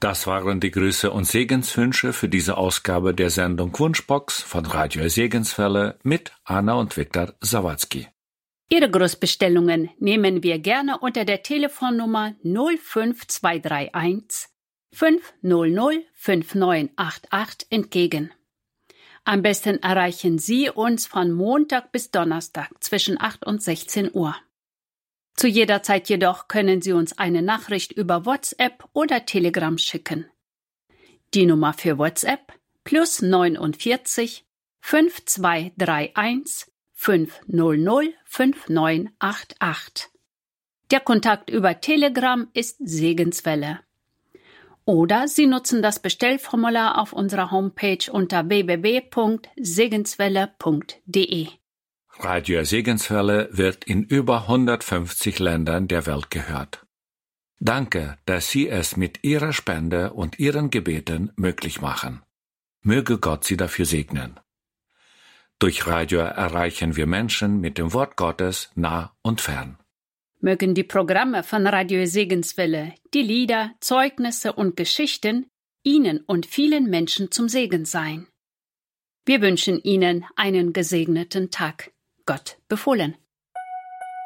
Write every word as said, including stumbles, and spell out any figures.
Das waren die Grüße und Segenswünsche für diese Ausgabe der Sendung Wunschbox von Radio Segenswelle mit Anna und Viktor Sawatzki. Ihre Großbestellungen nehmen wir gerne unter der Telefonnummer null fünf zwei drei eins fünf null null fünf neun acht acht entgegen. Am besten erreichen Sie uns von Montag bis Donnerstag zwischen acht und sechzehn Uhr. Zu jeder Zeit jedoch können Sie uns eine Nachricht über WhatsApp oder Telegram schicken. Die Nummer für WhatsApp plus neunundvierzig fünf zwei drei eins fünf null null fünf neun acht acht. Der Kontakt über Telegram ist Segenswelle. Oder Sie nutzen das Bestellformular auf unserer Homepage unter w w w punkt segenswelle punkt d e. Radio Segenswelle wird in über hundertfünfzig Ländern der Welt gehört. Danke, dass Sie es mit Ihrer Spende und Ihren Gebeten möglich machen. Möge Gott Sie dafür segnen. Durch Radio erreichen wir Menschen mit dem Wort Gottes nah und fern. Mögen die Programme von Radio Segenswelle, die Lieder, Zeugnisse und Geschichten Ihnen und vielen Menschen zum Segen sein. Wir wünschen Ihnen einen gesegneten Tag. Gott befohlen.